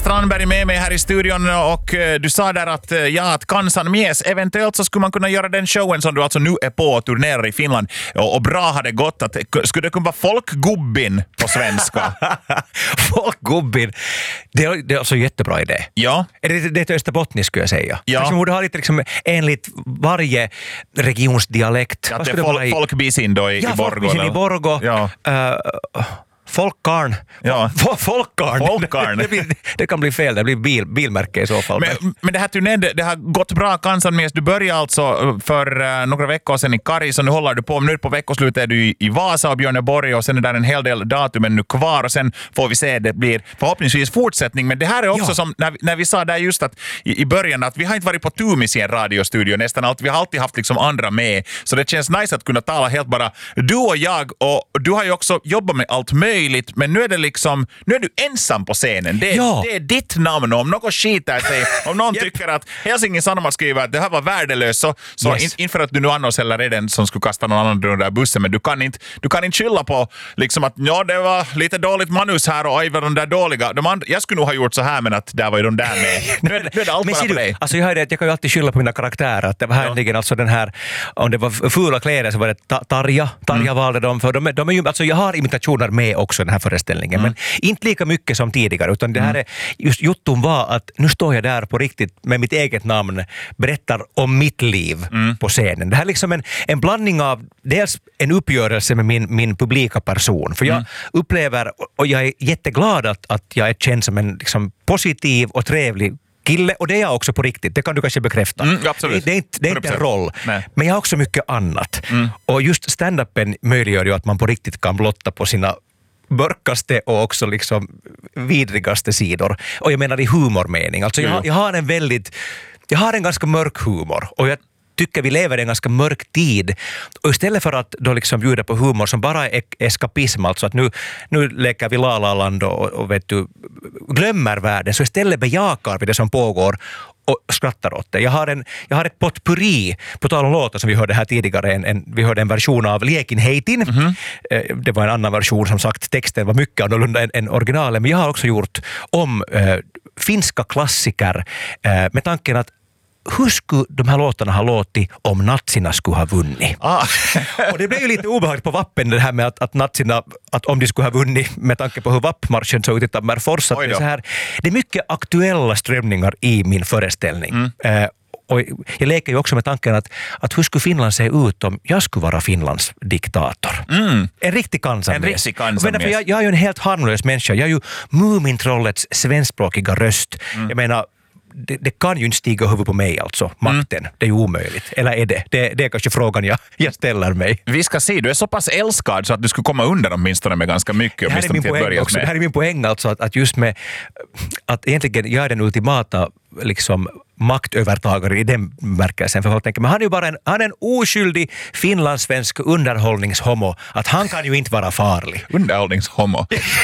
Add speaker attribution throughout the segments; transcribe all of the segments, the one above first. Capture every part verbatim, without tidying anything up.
Speaker 1: Strandberg med mig här i studion och du sa där att ja, att Kansan Mies, eventuellt så skulle man kunna göra den showen som du alltså nu är på och turnerar i Finland och, och bra hade gått att skulle det kunna vara Folkgubbin på svenska?
Speaker 2: Folkgubbin, det är, det är alltså en jättebra idé.
Speaker 1: Ja.
Speaker 2: Är det, det är österbottniskt skulle jag säga.
Speaker 1: Ja.
Speaker 2: Kanske man borde ha lite liksom enligt varje regionsdialekt.
Speaker 1: Ja, det är fol- folkbisin då i,
Speaker 2: ja,
Speaker 1: i Borgå.
Speaker 2: Ja, folkbisin i Borgå.
Speaker 1: Ja.
Speaker 2: Uh, Folkkarn.
Speaker 1: Ja.
Speaker 2: Folkkarn.
Speaker 1: Folkkarn.
Speaker 2: det, blir, det kan bli fel, det blir bil, bilmärke i så fall.
Speaker 1: Men, men det här turnén, det, det har gått bra. Kansan Mies, du började alltså för uh, några veckor sedan i Karis och nu håller du på. Nu på veckoslutet är du i, i Vasa och Björneborg och sen är det en hel del datumen nu kvar och sen får vi se, det blir förhoppningsvis fortsättning. Men det här är också ja. som när vi, när vi sa där just att i, i början att vi har inte varit på Tumis i en radiostudio nästan allt. Vi har alltid haft liksom andra med. Så det känns nice att kunna tala helt bara du och jag och du har ju också jobbat med allt möjligt. Men nu är det liksom, nu är du ensam på scenen. Det är,
Speaker 2: ja.
Speaker 1: det är ditt namn och om något skitar sig, om någon yep. tycker att Helsingin Sanomat skriver att det här var värdelöst så, så yes. in, inför att du nu annars heller är den som skulle kasta någon annan den där bussen, men du kan inte, du kan inte skylla på liksom att ja, det var lite dåligt manus här och oj, var de där dåliga. De andra, jag skulle nog ha gjort så här men att där var ju de där med. Nu är, nu är det allt
Speaker 2: men
Speaker 1: bara på
Speaker 2: du,
Speaker 1: dig.
Speaker 2: Alltså jag, det, jag kan ju alltid skylla på mina karaktärer. Att det var här ja. alltså den här, om det var fula kläder så var det ta, Tarja. Tarja mm. valde dem för de, de är ju, alltså jag har imitationer med också den här föreställningen. Mm. Men inte lika mycket som tidigare, utan det här är, just jutton var att nu står jag där på riktigt med mitt eget namn, berättar om mitt liv mm. på scenen. Det här är liksom en, en blandning av dels en uppgörelse med min, min publika person, för jag mm. upplever, och jag är jätteglad att, att jag är känd som en liksom, positiv och trevlig kille, och det är jag också på riktigt, det kan du kanske bekräfta.
Speaker 1: Mm, absolut.
Speaker 2: Det, det är inte, det är inte en roll,
Speaker 1: Nej.
Speaker 2: men jag har också mycket annat.
Speaker 1: Mm.
Speaker 2: Och just stand-upen möjliggör ju att man på riktigt kan blotta på sina mörkaste och också liksom vidrigaste sidor. Och jag menar i humormening. Alltså jag, jag har en väldigt, jag har en ganska mörk humor och jag tycker vi lever i en ganska mörk tid. Och istället för att då liksom bjuda på humor som bara är eskapism, alltså att nu, nu leker vi La-La-land och, och vet du, glömmer världen, så istället bejakar vi det som pågår och skrattar åt det. Jag har, en, jag har ett potpurri, på tal om låtar som vi hörde här tidigare, en, en, vi hörde en version av Liekin heitin. Mm-hmm. Eh, det var en annan version, som sagt, texten var mycket annorlunda än, än originalen, men jag har också gjort om eh, finska klassiker eh, med tanken att hur skulle de här låtarna ha låtit om nazierna skulle ha vunnit?
Speaker 1: Ah.
Speaker 2: Och det blev ju lite obehagligt på Vappen det här med att, att nazierna, att om de skulle ha vunnit med tanke på hur Vappmarschen såg ut i Tammerfors. Det är, så här, det är mycket aktuella strömningar i min föreställning. Mm. Eh, och jag leker ju också med tanken att, att hur skulle Finland se ut om jag skulle vara Finlands diktator? Mm. En riktig Kansan Mies.
Speaker 1: En riktig Kansan Mies.
Speaker 2: Jag, jag är ju en helt harmlös människa. Jag är ju Mumintrollets svenskspråkiga röst. Mm. Jag menar, Det, det kan ju inte stiga huvud på mig alltså, makten. Mm. Det är ju omöjligt. Eller är det? Det, det är kanske frågan jag, jag ställer mig.
Speaker 1: Vi ska se, du är så pass älskad så att du skulle komma undan åtminstone med ganska mycket.
Speaker 2: Det här är min poäng också. Det här är min poäng alltså, att, att just med att egentligen jag är den ultimata liksom maktövertagare i den märkelsen. För folk tänker, men han är ju bara en, han är en oskyldig finlandssvensk underhållningshomo. Att han kan ju inte vara farlig.
Speaker 1: Underhållningshomo.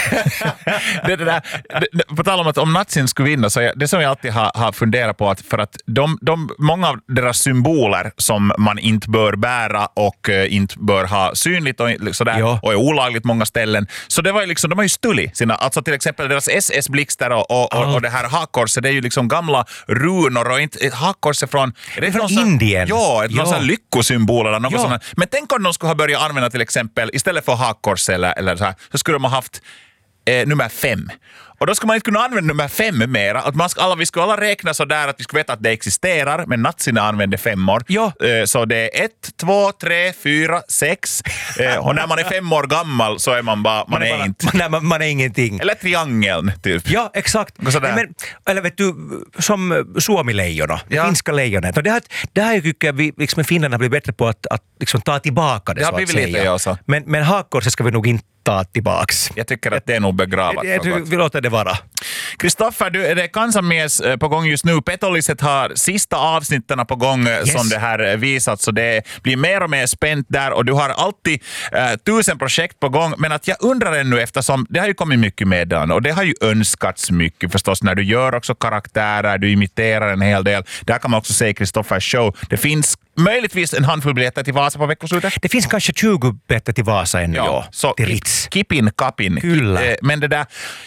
Speaker 1: det, det där, det, på tal om att om nazin skulle vinna, så jag, det som jag alltid har, har funderat på, att för att de, de, många av deras symboler som man inte bör bära och uh, inte bör ha synligt och, sådär, ja. och är olagligt många ställen. Så det var ju liksom, de har ju stulit sina, alltså till exempel deras S S-blixtar och, och, och, och det här hakkorset, det är ju liksom gamla runor och inte ett hakkorset från, är det
Speaker 2: från
Speaker 1: sån,
Speaker 2: Indien.
Speaker 1: Ja, ett
Speaker 2: ja.
Speaker 1: någon sån lyckosymbol eller något
Speaker 2: ja.
Speaker 1: sånt. Men tänk om de skulle ha börjat använda till exempel, istället för hakkors eller, eller så här, så skulle de ha haft eh, nummer fem. Och då ska man inte kunna använda nummer fem mera. Att man ska, alla, vi skulle alla räkna så där att vi skulle veta att det existerar, men nazierna använder femmor.
Speaker 2: Ja.
Speaker 1: Eh, så det är ett, två, tre, fyra, sex. Eh, och när man är fem år gammal så är man bara, man, man är, är bara, inte.
Speaker 2: Man, man, man är ingenting.
Speaker 1: Eller triangeln, typ.
Speaker 2: Ja, exakt. Nej, men, eller vet du, som Suomi-lejonen, det ja. finska lejonet. Och det här, det här tycker jag vi liksom, Finland har blivit bättre på att, att liksom, ta tillbaka det, det så att säga. Lite, ja, men, men hakkorset ska vi nog inte ta tillbaks.
Speaker 1: Jag tycker att det är nog begravat.
Speaker 2: Jag, jag, vi låter det vara.
Speaker 1: Kristoffer, du, är det Kansan Mies på gång just nu? Petoliset har sista avsnitten på gång yes. som det här visat, så det blir mer och mer spänt där och du har alltid uh, tusen projekt på gång, men att jag undrar ännu eftersom det har ju kommit mycket med och det har ju önskats mycket förstås när du gör också karaktärer, du imiterar en hel del. Där kan man också se Kristoffers show. Det finns möjligtvis en handfull biljetter till Vasa på veckoslutet.
Speaker 2: Det finns kanske tjugo biljetter till Vasa ännu, ja.
Speaker 1: Så
Speaker 2: till Ritz.
Speaker 1: Kipin kapin.
Speaker 2: Kyllä.
Speaker 1: Men det där,